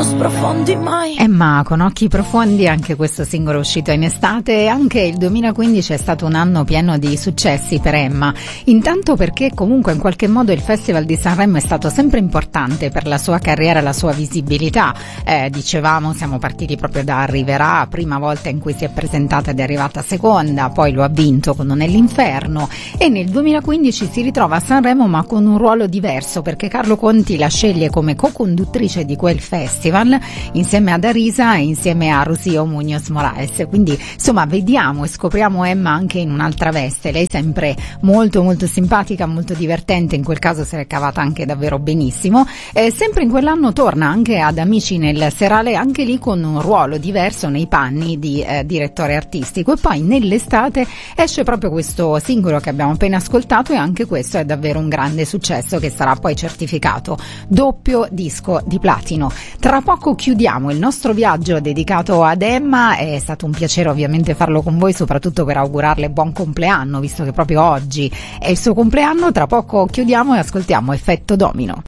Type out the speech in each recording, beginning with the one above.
nos profondi mai. Emma con occhi profondi, anche questo singolo uscito in estate. Anche il 2015 è stato un anno pieno di successi per Emma, intanto perché comunque in qualche modo il Festival di Sanremo è stato sempre importante per la sua carriera, la sua visibilità. Dicevamo, siamo partiti proprio da Arriverà, prima volta in cui si è presentata ed è arrivata seconda, poi lo ha vinto con Non è l'inferno, e nel 2015 si ritrova a Sanremo ma con un ruolo diverso, perché Carlo Conti la sceglie come co-conduttrice di quel festival insieme ad Arisa e insieme a Rocío Muñoz Moraes. Quindi insomma vediamo e scopriamo Emma anche in un'altra veste. Lei sempre molto molto simpatica, molto divertente, in quel caso se l'è cavata anche davvero benissimo. Sempre in quell'anno torna anche ad Amici nel serale, anche lì con un ruolo diverso nei panni di direttore artistico, e poi nell'estate esce proprio questo singolo che abbiamo appena ascoltato, e anche questo è davvero un grande successo che sarà poi certificato doppio disco di platino. Tra poco chiudiamo il nostro viaggio dedicato ad Emma. È stato un piacere ovviamente farlo con voi, soprattutto per augurarle buon compleanno, visto che proprio oggi è il suo compleanno. Tra poco chiudiamo e ascoltiamo Effetto Domino.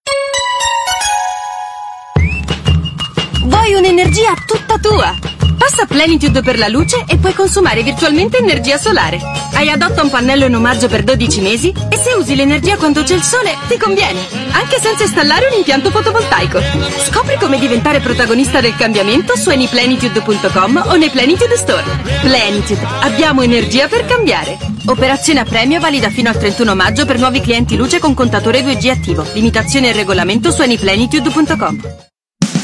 Vuoi un'energia tutta tua? Passa Plenitude per la luce e puoi consumare virtualmente energia solare. Hai Adotta un pannello in omaggio per 12 mesi e se usi l'energia quando c'è il sole ti conviene, anche senza installare un impianto fotovoltaico. Scopri come diventare protagonista del cambiamento su anyplenitude.com o nei Plenitude Store. Plenitude, abbiamo energia per cambiare. Operazione a premio valida fino al 31 maggio per nuovi clienti luce con contatore 2G attivo. Limitazioni e regolamento su anyplenitude.com.